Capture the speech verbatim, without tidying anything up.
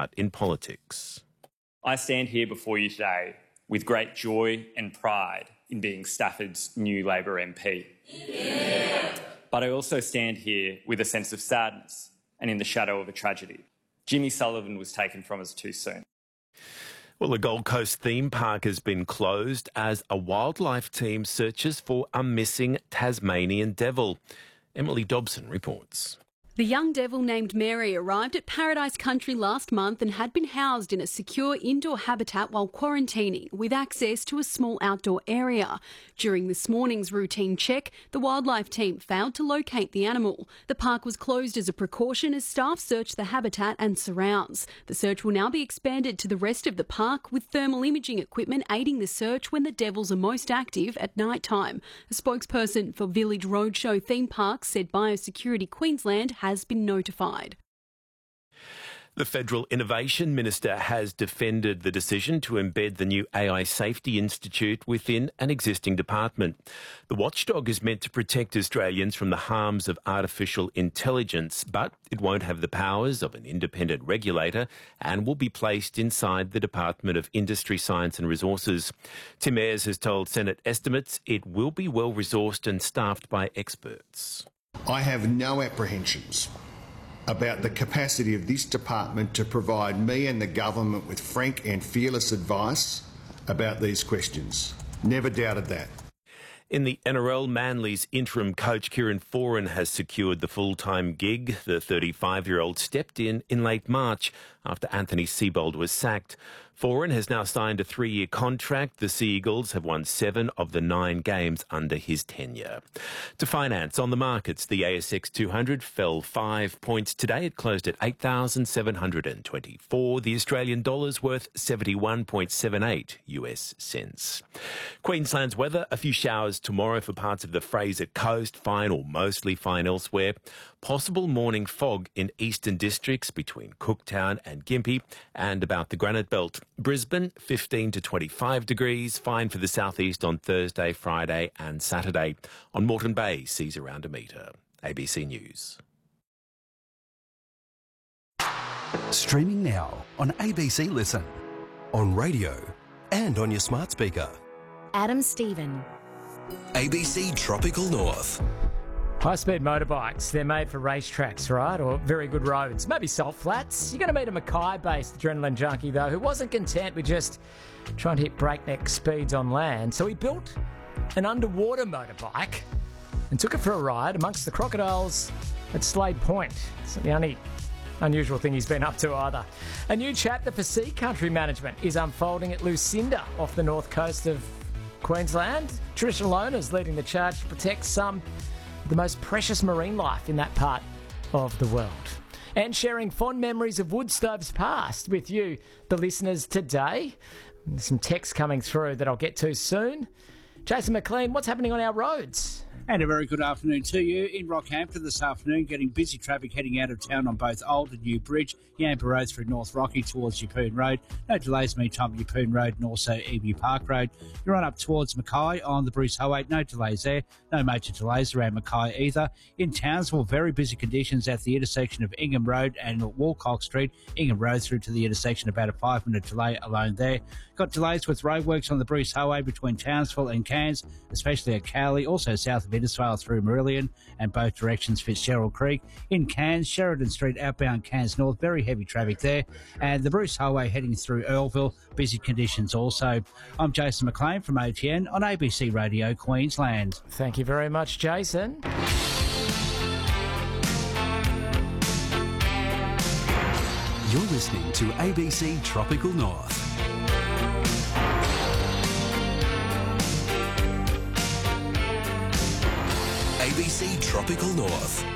part in politics. I stand here before you today with great joy and pride in being Stafford's new Labor M P. Yeah. But I also stand here with a sense of sadness and in the shadow of a tragedy. Jimmy Sullivan was taken from us too soon. Well, the Gold Coast theme park has been closed as a wildlife team searches for a missing Tasmanian devil. Emily Dobson reports. The young devil named Mary arrived at Paradise Country last month and had been housed in a secure indoor habitat while quarantining, with access to a small outdoor area. During this morning's routine check, the wildlife team failed to locate the animal. The park was closed as a precaution as staff searched the habitat and surrounds. The search will now be expanded to the rest of the park, with thermal imaging equipment aiding the search when the devils are most active at night time. A spokesperson for Village Roadshow Theme Park said Biosecurity Queensland has been notified. The Federal Innovation Minister has defended the decision to embed the new A I Safety Institute within an existing department. The watchdog is meant to protect Australians from the harms of artificial intelligence, but it won't have the powers of an independent regulator and will be placed inside the Department of Industry, Science and Resources. Tim Ayres has told Senate estimates it will be well resourced and staffed by experts. I have no apprehensions about the capacity of this department to provide me and the government with frank and fearless advice about these questions. Never doubted that. In the N R L, Manly's interim coach Kieran Foran has secured the full-time gig. The thirty-five-year-old stepped in in late March after Anthony Seibold was sacked. Foran has now signed a three-year contract. The Sea Eagles have won seven of the nine games under his tenure. To finance on the markets, the A S X two hundred fell five points today. It closed at eight thousand seven hundred twenty-four. The Australian dollar's worth seventy-one point seven eight U S cents. Queensland's weather, a few showers tomorrow for parts of the Fraser Coast, fine or mostly fine elsewhere. Possible morning fog in eastern districts between Cooktown and Gympie and about the Granite Belt. Brisbane, fifteen to twenty-five degrees, fine for the southeast on Thursday, Friday and Saturday. On Moreton Bay, seas around a metre. A B C News. Streaming now on A B C Listen, on radio and on your smart speaker. Adam Stephen. A B C Tropical North. High-speed motorbikes, they're made for racetracks, right? Or very good roads. Maybe salt flats. You're going to meet a Mackay-based adrenaline junkie, though, who wasn't content with just trying to hit breakneck speeds on land. So he built an underwater motorbike and took it for a ride amongst the crocodiles at Slade Point. It's not the only unusual thing he's been up to either. A new chapter for sea country management is unfolding at Lucinda off the north coast of Queensland. Traditional owners leading the charge to protect some of the most precious marine life in that part of the world. And sharing fond memories of Woodstove's past with you, the listeners, today. There's some text coming through that I'll get to soon. Jason McLean, what's happening on our roads? And a very good afternoon to you. In Rockhampton this afternoon, getting busy traffic heading out of town on both Old and New Bridge, Yamba Road through North Rocky towards Yeppoon Road. No delays meantime at Yeppoon Road and also Emu Park Road. You run up towards Mackay on the Bruce Highway, no delays there. No major delays around Mackay either. In Townsville, very busy conditions at the intersection of Ingham Road and Walcock Street. Ingham Road through to the intersection, about a five-minute delay alone there. Got delays with roadworks on the Bruce Highway between Townsville and Cairns, especially at Cowley, also south of Innisfail through Marillion and both directions Fitzgerald Creek. In Cairns, Sheridan Street outbound Cairns North, very heavy traffic there. And the Bruce Highway heading through Earlville, busy conditions also. I'm Jason McLean from O T N on A B C Radio Queensland. Thank you very much, Jason. You're listening to A B C Tropical North. A B C Tropical North.